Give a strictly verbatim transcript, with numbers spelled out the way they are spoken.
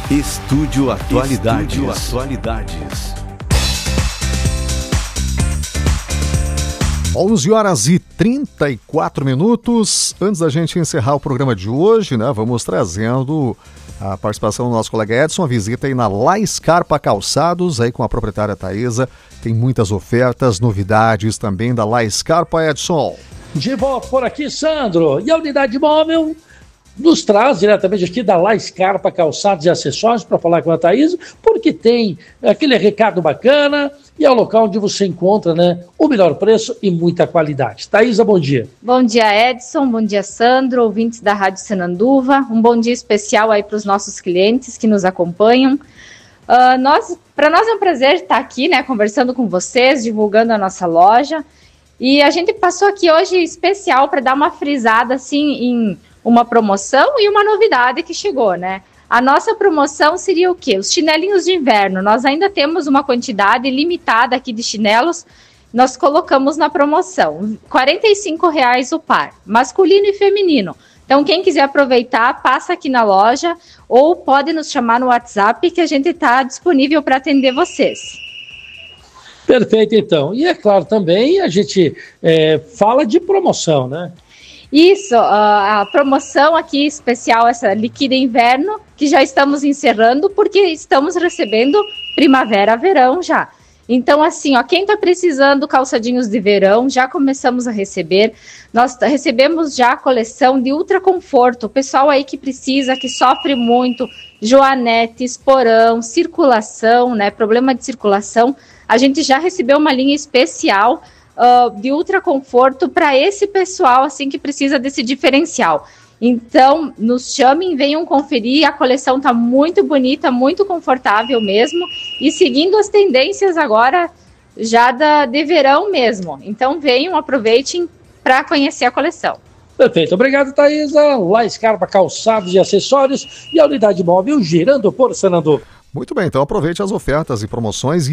Estúdio Atualidades. Estúdio Atualidades. onze horas e trinta e quatro minutos. Antes da gente encerrar o programa de hoje, né, vamos trazendo a participação do nosso colega Edson, a visita aí na La Scarpa Calçados, aí com a proprietária Thaisa. Tem muitas ofertas, novidades também da La Scarpa, Edson. De volta por aqui, Sandro. E a unidade móvel nos traz diretamente aqui da La Scarpa Calçados e Acessórios para falar com a Thaisa, porque tem aquele recado bacana e é o local onde você encontra, né, o melhor preço e muita qualidade. Thaisa, bom dia. Bom dia, Edson. Bom dia, Sandro, ouvintes da Rádio Senanduva. Um bom dia especial aí para os nossos clientes que nos acompanham. Uh, nós, para nós é um prazer estar aqui, né, conversando com vocês, divulgando a nossa loja. E a gente passou aqui hoje especial para dar uma frisada assim em uma promoção e uma novidade que chegou, né? A nossa promoção seria o quê? Os chinelinhos de inverno. Nós ainda temos uma quantidade limitada aqui de chinelos. Nós colocamos na promoção quarenta e cinco reais o par, masculino e feminino. Então, quem quiser aproveitar, passa aqui na loja ou pode nos chamar no WhatsApp que a gente está disponível para atender vocês. Perfeito, então. E é claro também, a gente é, fala de promoção, né? Isso, a promoção aqui especial, essa Liquida Inverno, que já estamos encerrando, porque estamos recebendo primavera-verão já. Então, assim, ó, quem está precisando calçadinhos de verão, já começamos a receber. Nós recebemos já a coleção de ultra conforto. O pessoal aí que precisa, que sofre muito, joanete, esporão, circulação, né, problema de circulação. A gente já recebeu uma linha especial Uh, de ultra conforto para esse pessoal assim que precisa desse diferencial. Então, nos chamem, venham conferir, a coleção está muito bonita, muito confortável mesmo, e seguindo as tendências agora já da, de verão mesmo. Então, venham, aproveitem para conhecer a coleção. Perfeito, obrigado, Thaisa. La Scarpa Calçados e Acessórios e a unidade móvel girando por Senador. Muito bem, então aproveite as ofertas e promoções.